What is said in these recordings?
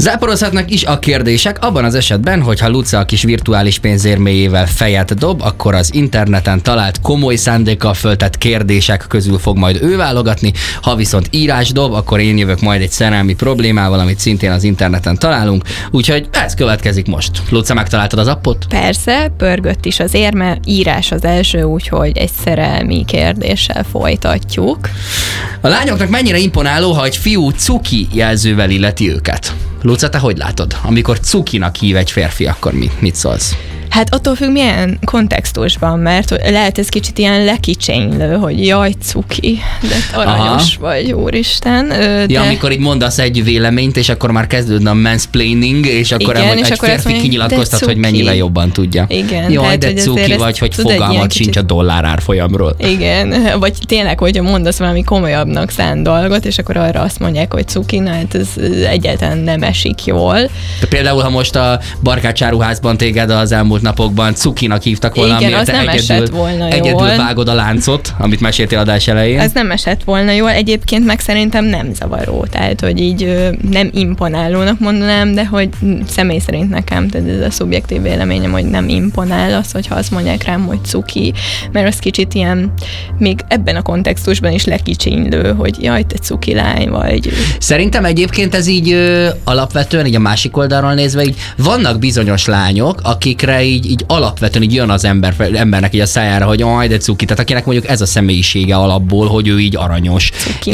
Záporozhatnak is a kérdések abban az esetben, hogyha Luca a kis virtuális pénzérméjével fejet dob, akkor az interneten talált komoly szándékkal föltett kérdések közül fog majd ő válogatni, ha viszont írás dob, akkor én jövök majd egy szerelmi problémával, amit szintén az interneten találunk, úgyhogy ez következik most. Luca, megtaláltad az appot? Persze, pörgött is az érme, írás az első, úgyhogy egy szerelmi kérdéssel folytatjuk. A lányoknak mennyire imponáló, ha egy fiú cuki jelzővel illeti őket? Luca, te hogy látod? Amikor cukinak hív egy férfi, akkor mit szólsz? Hát attól függ, milyen kontextusban, mert lehet ez kicsit ilyen lekicsenylő, hogy jaj, cuki, de aranyos vagy, úristen. Ja, amikor így mondasz egy véleményt, és akkor már kezdődne a mansplaining, és akkor igen, és egy akkor férfi kinyilatkoztat, hogy mennyivel jobban tudja. Igen. Jaj, tehát, de hogy cuki vagy, hogy fogalmat sincs a dollár árfolyamról. Igen, vagy tényleg, hogyha mondasz valami komolyabbnak szánt dolgot, és akkor arra azt mondják, hogy cuki, na hát ez egyáltalán nem esik jól. De például, ha most a barkácsáruházban téged az elmúlt napokban cukinak hívtak volna, igen, amiért te egyedül vágod a láncot, amit meséltél adás elején. Ez nem esett volna jól, egyébként meg szerintem nem zavaró, tehát hogy így nem imponálónak mondanám, de hogy személy szerint nekem, tehát ez a szubjektív véleményem, hogy nem imponál az, hogyha azt mondják rám, hogy cuki, mert az kicsit ilyen, még ebben a kontextusban is lekicsinylő, hogy jaj, te cuki lány vagy. Szerintem egyébként ez így alapvetően, így a másik oldalról nézve, így vannak bizonyos lányok, akikre így alapvetően így jön az embernek így a szájára, hogy aj, de cuki, tehát akinek mondjuk ez a személyisége alapból, hogy ő így aranyos.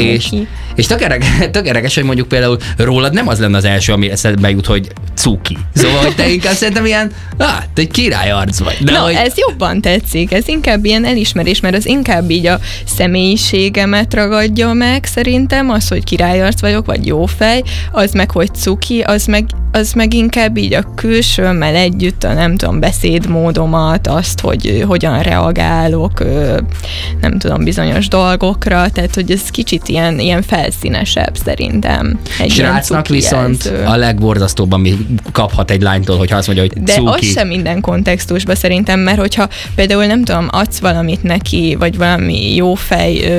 És tök érdekes, hogy mondjuk például rólad nem az lenne az első, ami eszedbe jut, hogy cuki. Szóval, hogy te inkább szerintem ilyen, te egy királyarc vagy. De na, hogy... ez jobban tetszik, ez inkább ilyen elismerés, mert az inkább így a személyiségemet ragadja meg szerintem, az, hogy királyarc vagyok, vagy jófej, az meg, hogy cuki, az meg inkább így a külsőmmel együtt, a nem tudom, beszédmódomat, azt, hogy hogyan reagálok, nem tudom, bizonyos dolgokra, tehát, hogy ez kicsit ilyen felszínesebb szerintem. Srácnak viszont a legborzasztóbb, ami kaphat egy lánytól, hogyha azt mondja, hogy de cuki. az sem minden kontextusban szerintem, mert hogyha például nem tudom, adsz valamit neki, vagy valami jófej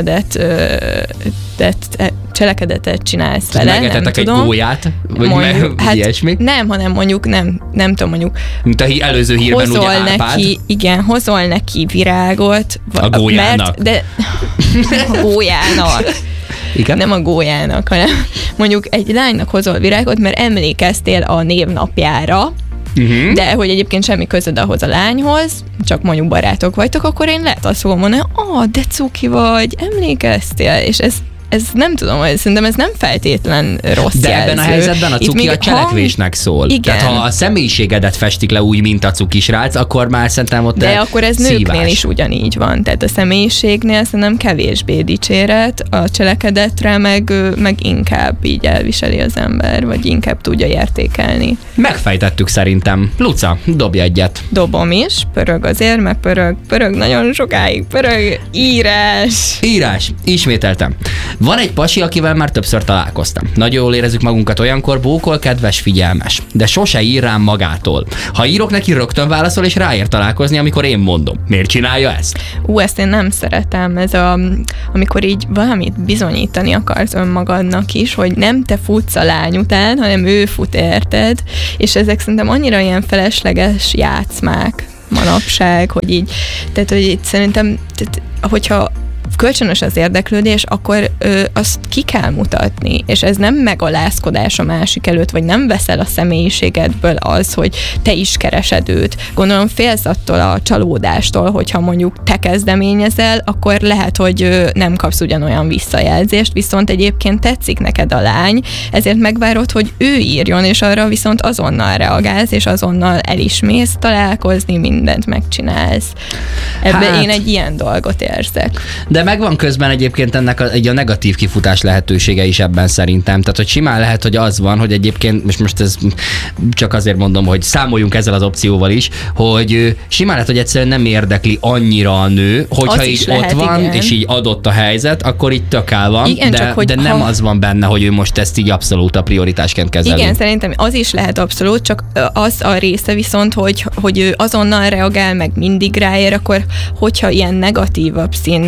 cselekedetet csinálsz vele, megetetek egy gólyát, vagy mondjuk, hát ilyesmi? Nem, hanem mondjuk nem tudom, mondjuk mint a előző hírben ugye Árpád. Hozol neki virágot. A gólyának. De a gólyának. Igen? Nem a gólyának, hanem mondjuk egy lánynak hozol virágot, mert emlékeztél a névnapjára, de hogy egyébként semmi közöd ahhoz a lányhoz, csak mondjuk barátok vagytok, akkor én lehet azt fogom mondani, de cuki vagy, emlékeztél, és ez nem tudom, szerintem ez nem feltétlen rossz de jelző. ebben a helyzetben a cuki a cselekvésnek szól. Igen. Tehát ha a személyiségedet festik le úgy, mint a cuki srác, akkor már szerintem ott de akkor ez szívás. nőknél is ugyanígy van. Tehát a személyiségnél szerintem kevésbé dicséret, a cselekedetre meg inkább így elviseli az ember, vagy inkább tudja értékelni. Megfejtettük szerintem. Luca, dobj egyet. Dobom is, pörög az érme, pörög nagyon sokáig, pörög írás. Ismételtem. Van egy pasi, akivel már többször találkoztam. Nagyon jól érezzük magunkat olyankor, bókol, kedves, figyelmes. De sose ír rám magától. Ha írok neki, rögtön válaszol, és ráér találkozni, amikor én mondom. Miért csinálja ezt? Ezt én nem szeretem. Ez amikor így valamit bizonyítani akarsz önmagadnak is, hogy nem te futsz a lány után, hanem ő fut érted, és ezek szerintem annyira ilyen felesleges játszmák manapság, hogy így, tehát hogy így szerintem, hogyha kölcsönös az érdeklődés, akkor azt ki kell mutatni, és ez nem megalázkodás a másik előtt, vagy nem veszel a személyiségedből az, hogy te is keresed őt. Gondolom félsz attól a csalódástól, hogyha mondjuk te kezdeményezel, akkor lehet, hogy nem kapsz ugyanolyan visszajelzést, viszont egyébként tetszik neked a lány, ezért megvárod, hogy ő írjon, és arra viszont azonnal reagálsz, és azonnal el is mész találkozni, mindent megcsinálsz. Ebben én egy ilyen dolgot érzek. De megvan közben egyébként ennek a negatív kifutás lehetősége is ebben szerintem. Tehát, hogy simán lehet, hogy az van, hogy egyébként, most ez csak azért mondom, hogy számoljunk ezzel az opcióval is, hogy simán lehet, hogy egyszerűen nem érdekli annyira a nő, hogyha így lehet, ott van, igen. És így adott a helyzet, akkor így tök áll van, igen, de nem az van benne, hogy ő most ezt így abszolút a prioritásként kezeli. Igen, szerintem az is lehet abszolút, csak az a része viszont, hogy ő azonnal reagál, meg mindig ráér, akkor hogyha ilyen negatívabb színben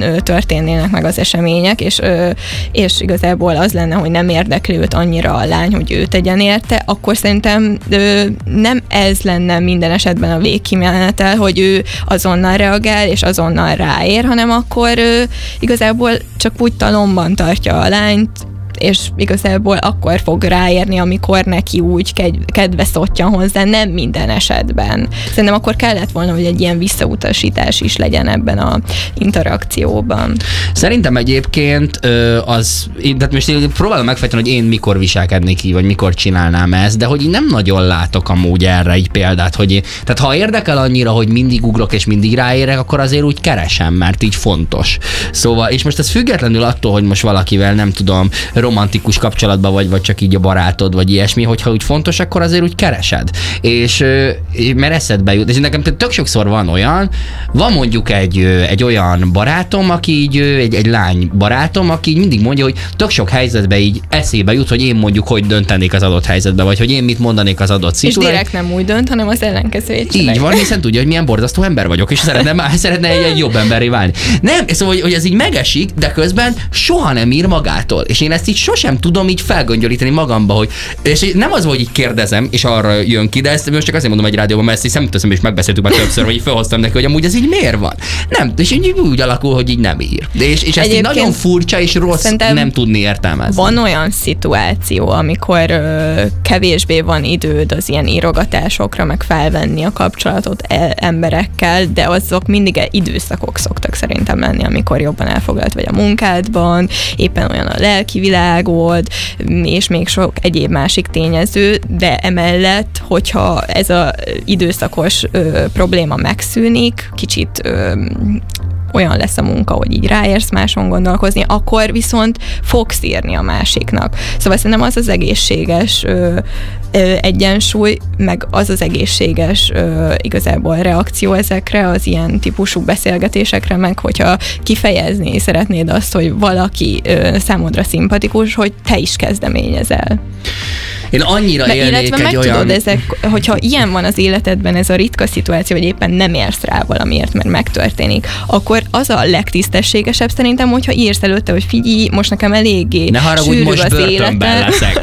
történnének meg az események, és igazából az lenne, hogy nem érdekli őt annyira a lány, hogy ő tegyen érte, akkor szerintem nem ez lenne minden esetben a végkimenetel, hogy ő azonnal reagál, és azonnal ráér, hanem akkor igazából csak úgy talomban tartja a lányt, és igazából akkor fog ráérni, amikor neki úgy kedve szottyan hozzá, nem minden esetben. Szerintem akkor kellett volna, hogy egy ilyen visszautasítás is legyen ebben a interakcióban. Szerintem egyébként tehát most én próbálom megfejteni, hogy én mikor viselkednék így, vagy mikor csinálnám ezt, de hogy nem nagyon látok amúgy erre egy példát, hogy tehát ha érdekel annyira, hogy mindig ugrok és mindig ráérek, akkor azért úgy keresem, mert így fontos. Szóval, és most ez függetlenül attól, hogy most valakivel nem tudom, romantikus kapcsolatban vagy csak így a barátod, vagy ilyesmi, hogyha úgy fontos, akkor azért úgy keresed. És mert eszedbe jut. És nekem tök sokszor van mondjuk egy olyan barátom, aki így, egy lány barátom, aki így mindig mondja, hogy tök sok helyzetben így eszébe jut, hogy én mondjuk hogy döntenék az adott helyzetben, vagy hogy én mit mondanék az adott szituációban. És direkt nem úgy dönt, hanem az ellenkezőjét. Így van, hiszen tudja, hogy milyen borzasztó ember vagyok, és szeretne egy jobb emberré válni. Nem, szóval, hogy ez így megesik, de közben soha nem ír magától. És én ezt így sosem tudom így felgöngyölíteni magamba, hogy és nem az, hogy így kérdezem, és arra jön ki, de ezt most csak azért mondom egy rádióban, mert ezt így és megbeszéltük már többször, hogy így felhoztam neki, hogy amúgy ez így miért van. Nem, és így úgy alakul, hogy így nem ír. És ezt így nagyon furcsa és rossz nem tudni értelmezni. Van olyan szituáció, amikor kevésbé van időd az ilyen írogatásokra, meg felvenni a kapcsolatot emberekkel, de azok mindig időszakok szoktak szerintem lenni, amikor jobban elfoglalt vagy a munkádban, éppen olyan a lelki világod, és még sok egyéb másik tényező, de emellett, hogyha ez az időszakos probléma megszűnik, kicsit olyan lesz a munka, hogy így ráérsz máson gondolkozni, akkor viszont fogsz írni a másiknak. Szóval szerintem az az egészséges egyensúly, meg az az egészséges igazából reakció ezekre az ilyen típusú beszélgetésekre, meg hogyha kifejezni szeretnéd azt, hogy valaki számodra szimpatikus, hogy te is kezdeményezel. Én annyira élnék egy olyan... Tudod, hogyha ilyen van az életedben ez a ritka szituáció, hogy éppen nem érsz rá valamiért, mert megtörténik, akkor az a legtisztességesebb szerintem, hogyha írsz előtte, hogy figyelj, most nekem eléggé sűrű az életem.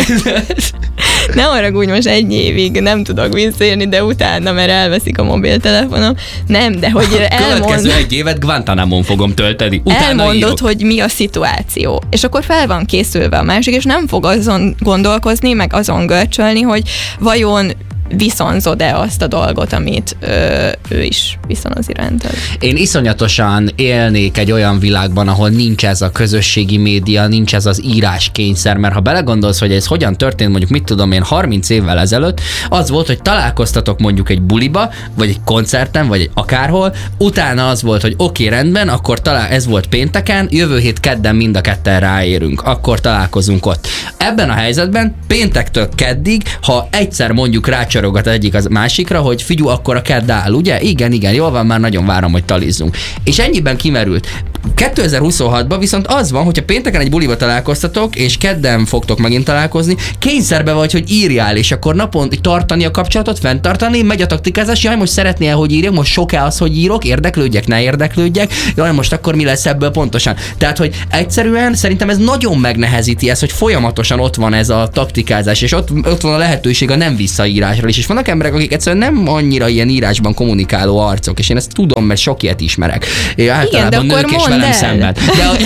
Ne haragudj, most 1 évig nem tudok visszaírni, de utána, mert elveszik a mobiltelefonom. Nem, de hogy következő 1 évet Guantanamon fogom tölteni. Utána elmondod, írok. hogy mi a szituáció. És akkor fel van készülve a másik, és nem fog azon gondolkozni, meg azon görcsölni, hogy vajon viszonzod-e azt a dolgot, amit ő is viszonoz irántad. Én iszonyatosan élnék egy olyan világban, ahol nincs ez a közösségi média, nincs ez az íráskényszer, mert ha belegondolsz, hogy ez hogyan történt, mondjuk mit tudom én 30 évvel ezelőtt, az volt, hogy találkoztatok mondjuk egy buliba, vagy egy koncerten, vagy egy akárhol, utána az volt, hogy oké, rendben, akkor ez volt pénteken, jövő hét kedden mind a ketten ráérünk, akkor találkozunk ott. Ebben a helyzetben péntektől keddig, ha egyszer mondjuk rácsorogat egyik az másikra, hogy figyelj, akkor a kedd áll, ugye? Igen, jól van, már nagyon várom, hogy talizzunk. És ennyiben kimerült. 2026-ban viszont az van, hogyha pénteken egy buliba találkoztatok, és kedden fogtok megint találkozni, kényszerbe vagy, hogy írjál, és akkor napon tartani a kapcsolatot, fenntartani, megy a taktikázás, jaj, most szeretnél, hogy írjak, most sok-e az, hogy írok, érdeklődjek, ne érdeklődjek, jaj, most akkor mi lesz ebből pontosan. Tehát, hogy egyszerűen szerintem ez nagyon megnehezíti ezt, hogy folyamatosan ott van ez a taktikázás, és ott van a lehetőség a nem visszaírásra is, és vannak emberek, akik egyszerűen nem annyira ilyen írásban kommunikáló arcok, és én ezt tudom, mert sok ilyet ismerek. Én általában igen, nők és velem szemben.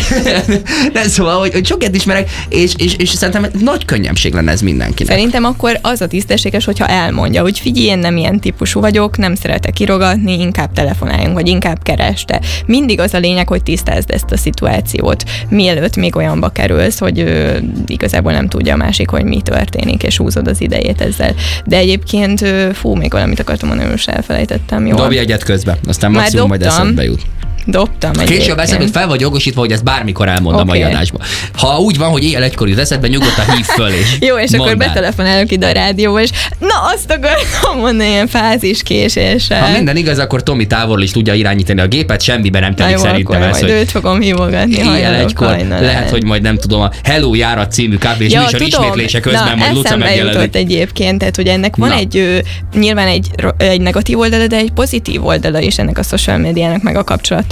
De szóval, hogy sok ilyet ismerek, és szerintem nagy könnyebbség lenne ez mindenkinek. Szerintem akkor az a tisztességes, hogyha elmondja, hogy figyelj, én nem ilyen típusú vagyok, nem szeretek írogatni, inkább telefonáljunk, vagy inkább kereste. Mindig az a lényeg, hogy tisztázd ezt a szituációt, mielőtt még olyanba kerülsz, hogy igazából nem tudja a másik, hogy mi történik, és húzod az idejét ezzel. De egyébként, még valamit akartam mondani, most elfelejtettem. Jól. Dobj egyet közbe, aztán maximum majd eszedbe jut. Dobtam egyébként. Később eszembe, hogy fel vagy jogosítva, hogy ezt bármikor elmondom a mai adásban. Ha úgy van, hogy éjjel 1-kor jut eszedbe, nyugodtan hív föl és jó, és akkor betelefonálok ide a rádióba, és na azt akartam mondani, ilyen fáziskéséssel. Ha minden igaz, akkor Tomi távolról is tudja irányítani a gépet, semmiben nem telik szerintem ez, hogy őt fogom hívogatni. Éjjel 1-kor lehet, hogy majd nem tudom, a Hello Járat című kávé és műsor ismétlése közben majd Luca megjelenik. Egyébként, tehát hogy ennek van nyilván egy negatív oldala, de egy pozitív oldala is ennek a social médiának meg a kapcsolattal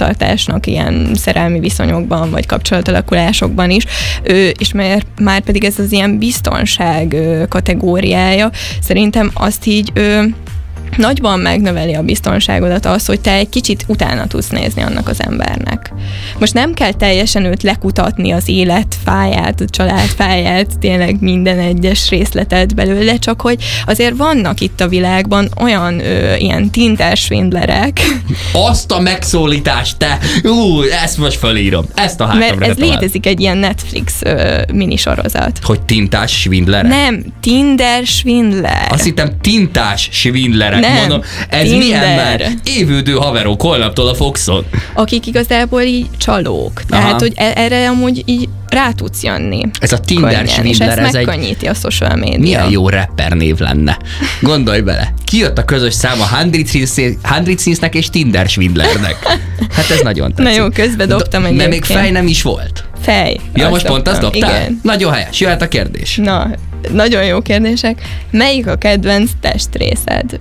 háztartásnak ilyen szerelmi viszonyokban, vagy kapcsolatalakulásokban is, és már pedig ez az ilyen biztonság kategóriája, szerintem azt így nagyban megnöveli a biztonságodat az, hogy te egy kicsit utána tudsz nézni annak az embernek. Most nem kell teljesen őt lekutatni az életfáját, a családfáját, tényleg minden egyes részletet belőle, csak hogy azért vannak itt a világban olyan ilyen Tinder-svindlerek. Azt a megszólítást, te! Ezt most fölírom. Ezt a hátamra. Mert ez létezik egy ilyen Netflix minisorozat. Hogy tintás svindlerek? Nem, Tinder-svindler. Azt hittem tintás svindlerek. Nem, mondom, ez Tinder. mi ember? Évődő haverok holnaptól a Foxon. Akik igazából így csalók. Tehát, hogy erre amúgy így rá tudsz jönni. Ez a Tinder könnyen, svindler, és ez egy... megkönnyíti a social media. Milyen jó rapper név lenne. Gondolj bele. Kijött a közös szám a 100 Thingsnek és Tinder svindlernek. Hát ez nagyon tetszik. Na jó, közben dobtam egyébként. Mert még fej nem is volt. Fej. Ja, most pont azt dobtál? Igen. Nagyon helyes. Jöhet a kérdés. Na, nagyon jó kérdések. Melyik a kedvenc testrészed?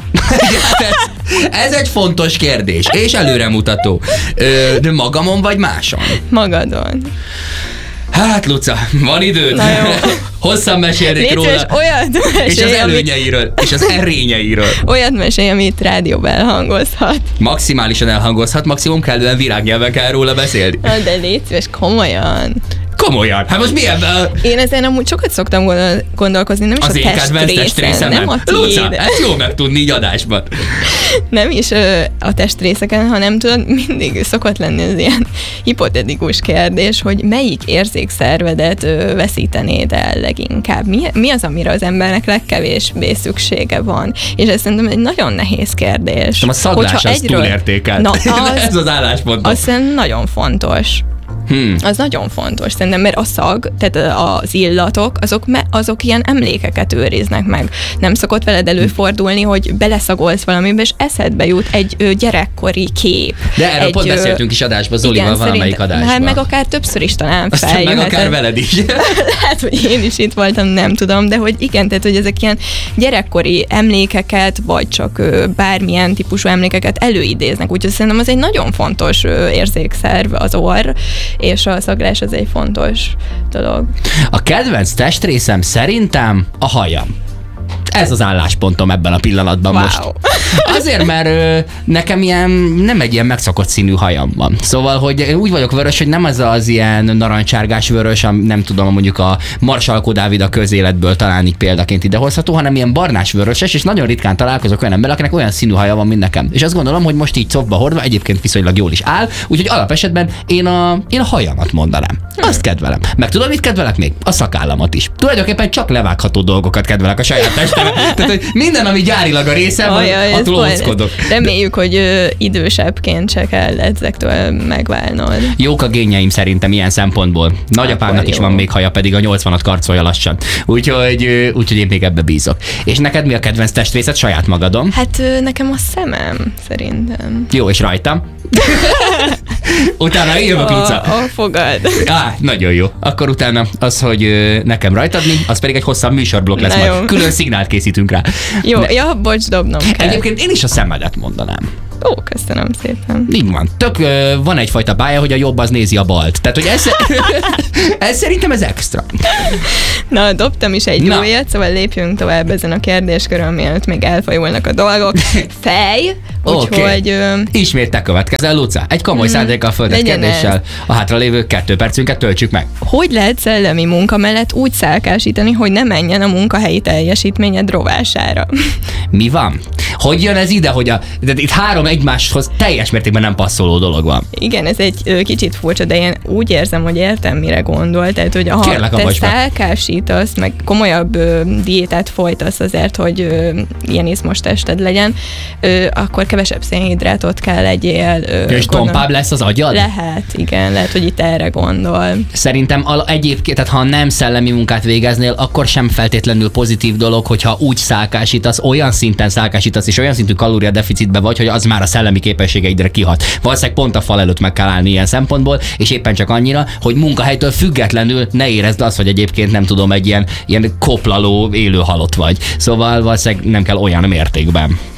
Ez egy fontos kérdés, és előremutató. De magamon vagy máson? Magadon. Hát, Luca, van időd? Na jó. Hosszan mesélnék Légy róla. olyat mesélj, És az előnyeiről, és az erényeiről. Olyat mesélj, amit rádióban elhangozhat. Maximálisan elhangozhat, maximum kellően virágnyelven kell róla beszélni. Na, de légy szíves, komolyan. Komolyan. Hát most milyen? Én ezen amúgy sokat szoktam gondolkozni, nem is az a én kedvenc testrészen, nem a Luca, tiéd. ezt jó megtudni így adásban. Nem is a testrészeken, hanem tudod, mindig szokott lenni az ilyen hipotetikus kérdés, hogy melyik érzékszervedet veszítenéd el leginkább. Mi az, amire az embernek legkevésbé szüksége van? És ez szerintem egy nagyon nehéz kérdés. A szaglás az túlértékelt. Na, ez az álláspontom. Az szerintem nagyon fontos. Az nagyon fontos szerintem, mert a szag, tehát az illatok, azok ilyen emlékeket őriznek meg. Nem szokott veled előfordulni, hogy beleszagolsz valamibe, és eszedbe jut egy gyerekkori kép. De erről pont beszéltünk is adásban, Zolival valamelyik adásban. Hát meg akár többször is talán feljöhet. Meg akár veled is. Lehet, hogy én is itt voltam, nem tudom, de hogy igen, tehát hogy ezek ilyen gyerekkori emlékeket, vagy csak bármilyen típusú emlékeket előidéznek. Úgyhogy szerintem az egy nagyon fontos érzékszerv az orr, és a szaglás az egy fontos dolog. A kedvenc testrészem szerintem a hajam. Ez az álláspontom ebben a pillanatban most. Azért, mert nekem nem egy ilyen megszokott színű hajam van. Szóval, hogy úgy vagyok vörös, hogy nem az ilyen narancsárgás vörös, nem tudom, mondjuk a Marsalkó Dávid a közéletből talán így példaként idehozható, hanem ilyen barnás vöröses, és nagyon ritkán találkozok olyan emberrel, akinek olyan színű haja van, mint nekem. És azt gondolom, hogy most így cofba hordva egyébként viszonylag jól is áll, úgyhogy alapesetben én a hajamat mondanám. Azt kedvelem. Meg tudod, mit kedvelek még? A szakállamat is. Tulajdonképpen csak levágható dolgokat kedvelek a saját testem. Tehát, hogy minden, ami gyárilag a részem, attól óckodok. Reméljük, hogy idősebbként se kell ezektől megválnod. Jók a génjeim szerintem ilyen szempontból. Nagyapámnak is van még haja, pedig a 80-at karcolja lassan. Úgyhogy én még ebbe bízok. És neked mi a kedvenc testrészed saját magadon? Hát nekem a szemem, szerintem. Jó, és rajtam? Utána jövök, Luca. A fogad. Nagyon jó. Akkor utána az, hogy nekem rajtad mi, az pedig egy hosszabb műsorblokk lesz majd. Külön szignált készítünk rá. Jó, bocs, dobnom kell. Egyébként én is a szemedet mondanám. Ó, köszönöm szépen. Így van. Van egyfajta bája, hogy a jobb az nézi a balt. Tehát, hogy ez szerintem ez extra. Na, dobtam is egy újat, szóval lépjünk tovább ezen a kérdéskörön, mielőtt még elfajulnak a dolgok. Fej, úgyhogy... Ismét te következel, Luca. Egy komoly szándékkal föltett kérdéssel a hátralévő 2 percünket töltsük meg. Hogy lehet szellemi munka mellett úgy szálkásítani, hogy ne menjen a munkahelyi teljesítményed rovására? Mi van? Hogy jön ez ide, hogy itt 3 egymáshoz teljes mértékben nem passzoló dolog van? Igen, ez egy kicsit furcsa, de én úgy érzem, hogy értem, mire gondol. Tehát, hogy ha te szálkásítasz, meg komolyabb diétát folytasz azért, hogy ilyen izmos tested legyen, akkor kevesebb szénhidrátot kell legyél. És tompább lesz az agyad? Lehet, igen, lehet, hogy itt erre gondol. Szerintem egyébként, tehát ha nem szellemi munkát végeznél, akkor sem feltétlenül pozitív dolog, hogyha úgy szálkásítasz, olyan szinten szálkásítasz, és olyan szintű kalóriadeficitben vagy, hogy az már a szellemi képességeidre kihat. Valószínűleg pont a fal előtt meg kell állni ilyen szempontból, és éppen csak annyira, hogy munkahelytől függetlenül ne érezd azt, hogy egyébként nem tudom, egy ilyen koplaló élő halott vagy. Szóval valószínűleg nem kell olyan mértékben.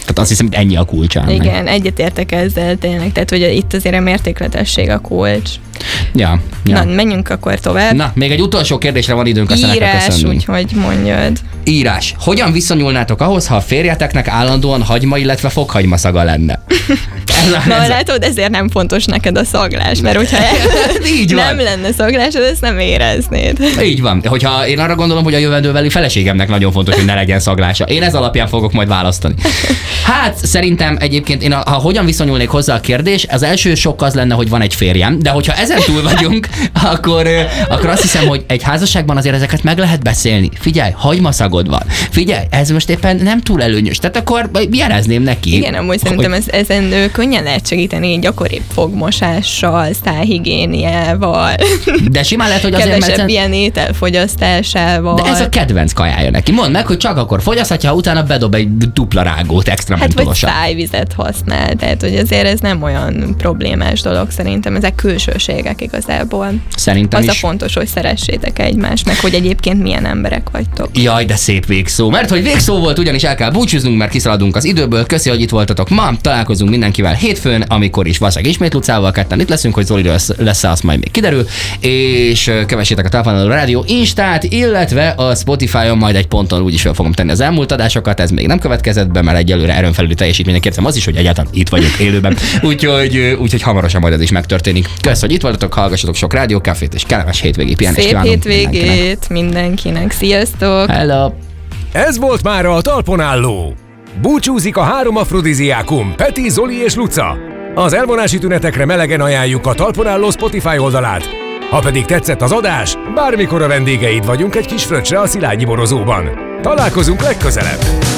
Tehát azt hiszem, ennyi a kulcsa. Igen, egyetértek ezzel tényleg, tehát hogy itt azért a mértékletesség a kulcs. Ja. Na, menjünk akkor tovább. Na, még egy utolsó kérdésre van időnk, aztán el kell köszönnünk. Úgyhogy mondjad. Írás. Hogyan viszonyulnátok ahhoz, ha a férjeteknek állandóan hagyma, illetve fokhagyma szaga lenne? Látod, ezért nem fontos neked a szaglás, mert hogyha így van. nem lenne szaglásod, ezt nem éreznéd. Így van. Hogyha én arra gondolom, hogy a jövendőbeli feleségemnek nagyon fontos, hogy ne legyen szaglása. Én ez alapján fogok majd választani. Hát szerintem egyébként én ha hogyan viszonyulnék hozzá a kérdés, az első sok az lenne, hogy van egy férjem, de hogyha ezen túl vagyunk, akkor azt hiszem, hogy egy házasságban azért ezeket meg lehet beszélni. Figyelj, hagymaszagod van. Figyelj, ez most éppen nem túl előnyös. Tehát akkor jelezném neki. Igen, amúgy szerintem ezen könnyen lehet segíteni gyakoribb fogmosással, szájhigiéniával. De simán lehet, hogy azért, kevesebb ilyen ételfogyasztásával. De ez a kedvenc kajája neki. Mondd meg, hogy csak akkor fogyaszthatja, ha utána bedob egy dupla rágót extra mentolosan. Hát vagy szájvizet használ, tehát hogy azért ez nem olyan problémás dolog szerintem, ezek külsőségek igazából. Szerintem az is. A fontos, hogy szeressétek egymást, meg hogy egyébként milyen emberek vagytok. Jaj, de szép végszó. Mert hogy végszó volt, ugyanis el kell búcsúznunk, mert kiszaladunk az időből. Köszi, hogy itt voltatok ma. Találkozunk mindenkivel hétfőn, amikor is valószínűleg ismét Lucával ketten itt leszünk, hogy Zoli lesz-e, azt majd még kiderül. És kövessétek a Talpon Rádió Instát, illetve a Spotify-on majd egy ponton úgyis fel fogom tenni az elmúlt adásokat. Ez még nem következett be, mert egyelőre erőn felüli teljesítménynek kértem az is, hogy egyáltalán itt vagyok élőben. Úgyhogy hamarosan majd ez is megtörténik. Kösz, hogy itt voltatok, hallgassatok sok rádiókafét, és kellemes hétvégi pihenést kívánunk. Szép hétvégét mindenkinek. Sziasztok! Hello! Ez volt már a Talpon Álló. Búcsúzik a 3 afrodiziákum, Peti, Zoli és Luca. Az elvonási tünetekre melegen ajánljuk a Talpon Álló Spotify oldalát. Ha pedig tetszett az adás, bármikor a vendégeid vagyunk egy kis fröccsre a Szilágyi borozóban. Találkozunk legközelebb!